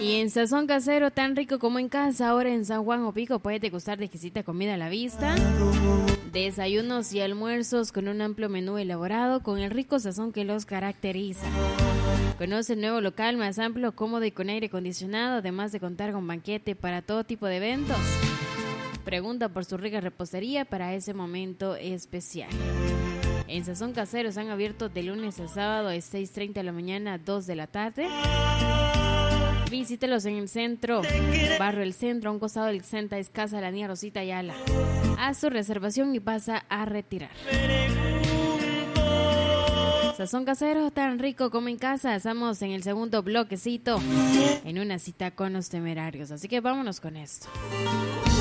Y en Sazón Casero, tan rico como en casa, ahora en San Juan Opico puedes degustar de exquisita comida a la vista, desayunos y almuerzos con un amplio menú elaborado con el rico sazón que los caracteriza. Conoce el nuevo local más amplio, cómodo y con aire acondicionado, además de contar con banquete para todo tipo de eventos. Pregunta por su rica repostería para ese momento especial. En Sazón Casero están abiertos de lunes a sábado de 6:30 de la mañana a 2 de la tarde. Visítelos en el centro, Barrio El Centro, a un costado del Santa es Casa de la Niña Rosita Ayala. Haz su reservación y pasa a retirar. Sazón Casero, tan rico como en casa. Estamos en el segundo bloquecito, en una cita con los temerarios. Así que vámonos con esto.